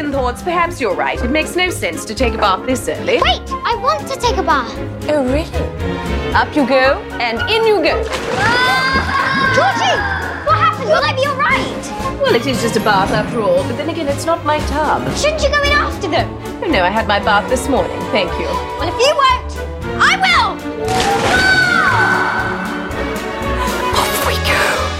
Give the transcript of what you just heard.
second thoughts, perhaps you're right. It makes no sense to take a bath this early. Wait, I want to take a bath. Oh, really? Up you go, and in you go. Georgie, what happened? Will I be all right? Well, it is just a bath after all, but then again, it's not my tub. Shouldn't you go in after them? Oh, no, I had my bath this morning, thank you. Well, if you weren't